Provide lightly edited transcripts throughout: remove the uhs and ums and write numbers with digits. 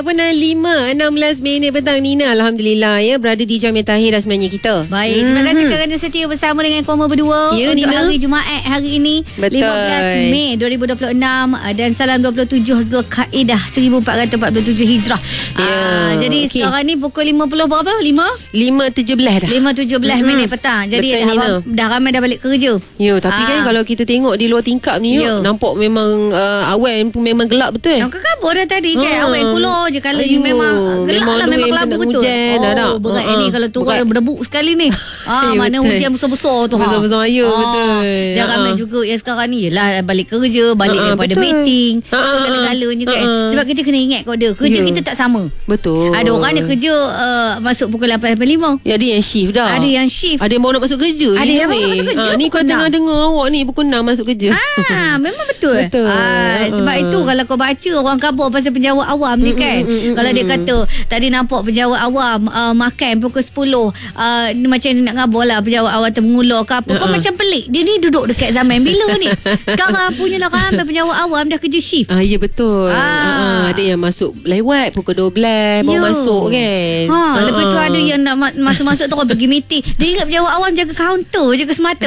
Benar 5:16 petang. Nina, Alhamdulillah ya, berada di Jamia Tahir sebenarnya kita. Baik, terima kasih kerana setia bersama dengan Koma berdua ya, untuk Nina. hari Jumaat hari ini. Betul. 15 Mei 2026 dan salam 27 Zulkaidah 1447 Hijrah. Ya, jadi okey. sekarang ni pukul 50 berapa? 5:17 dah. 5:17 minit petang. Jadi betul, dah ramai dah balik kerja. Ya, tapi kan kalau kita tengok di luar tingkap ni nampak memang awan pun memang gelap betul. Nampak kabur dah tadi kan. Awan keluar je kalau you memang gelap lah, memang kelabu betul. Hujan, berat ni kalau turun berdebu sekali ni. Mana betul. hujan besar-besar tu. Besar-besar ya, betul. Dan ramai juga yang sekarang ni yelah balik kerja, balik daripada betul. meeting, segala-galanya kan. Sebab kita kena ingat kerja kita tak sama. Betul. Ada orang dia kerja masuk pukul 8:45. Ya, ada yang shift dah. Ada yang shift. Ada yang baru nak masuk kerja. Ada yang baru masuk kerja. Ni kau tengah dengar awak ni pukul 6 masuk kerja. Memang betul. Betul. Sebab itu kalau kau baca orang kabur pasal penjawat awam ni kan. Kalau dia kata tadi nampak penjawat awam makan pukul 10, macam dia nak ngabur lah penjawat awam tu mengulur ke apa. Kau macam pelik. Dia ni duduk dekat zaman bila ni. Sekarang punya lah ramai penjawat awam dah kerja shift. Ya betul. Ada yang masuk lewat pukul 12 baru masuk kan. Lepas tu ada yang nak masuk-masuk terus pergi meeting. Dia ingat penjawat awam jaga kaunter je ke semata.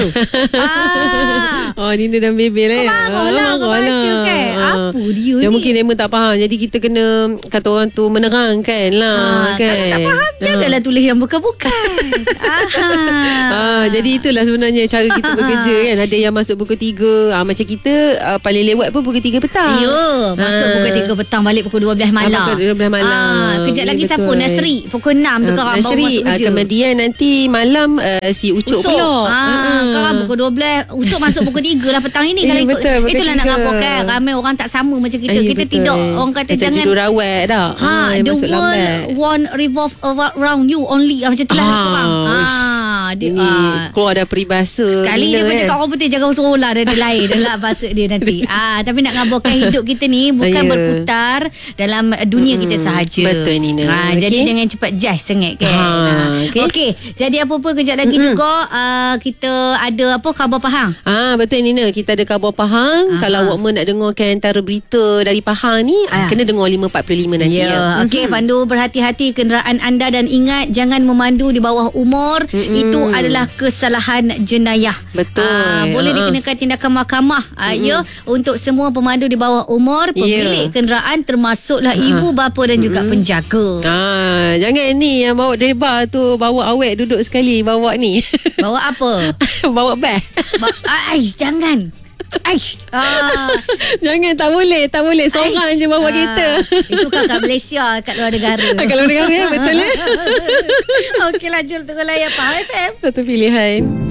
Nina dan Bebel Kau marah baca kan. Apa dia ni? Mungkin Emma tak faham. Jadi kita kena kata orang tu menerangkan lah kan. Kalau tak faham janganlah tulis yang bukan-bukan. Jadi itulah sebenarnya cara kita bekerja kan. Ada yang masuk pukul 3. Macam kita paling lewat pun pukul 3 petang. Ya, masuk pukul 3 petang, balik pukul 12 malam. Pukul 12 malam. Kejap lagi siapa? Nasri pukul 6 tu kan baru masuk kerja. Kemudian nanti malam si Ucuk pula. Sekarang pukul 12 Ucuk masuk pukul 3 lah petang ini. Kalau betul, itulah nak ngapa kan. Ramai orang tak sama macam kita. Kita betul. tidak, orang kata macam jangan tidur rawat dah. The world won't revolve around you only. Macam itulah orang. Ini keluar ada peribahasa sekali je kau cakap orang putih jangan usul lah. Dia lain dalam bahasa dia nanti. Tapi nak ngabarkan hidup kita ni bukan berputar dalam dunia kita sahaja. Betul Nina. Jadi jangan cepat judge sangat kan. Okey. Jadi apa-apa kejap lagi juga kita ada apa khabar Pahang. Betul Nina. Kita ada khabar Pahang. Kalau awak nak dengarkan antara berita dari Pahang ni kena dengar 5.45 nanti. Okey, pandu berhati-hati kenderaan anda dan ingat jangan memandu di bawah umur. Itu adalah kesalahan jenayah. Betul. Boleh dikenakan tindakan mahkamah untuk semua pemandu di bawah umur, pemilik kenderaan termasuklah ibu bapa dan juga penjaga. Jangan ni yang bawa driver tu bawa awet duduk sekali bawa ni. Bawa apa? Bawa beg. Jangan. Jangan, tak boleh seorang je bawa kereta. Itu kat Malaysia, kat luar negara. Kat luar negara betul. Okeylah, jom tengok layar Pahang FM. Satu pilihan.